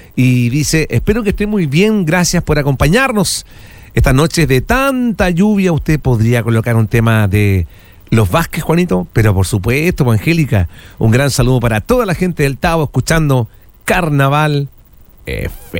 y dice: espero que esté muy bien, gracias por acompañarnos. Estas noches de tanta lluvia, usted podría colocar un tema de Los Vázquez, Juanito, pero por supuesto, pues, Angélica, un gran saludo para toda la gente del Tabo escuchando Carnaval FM.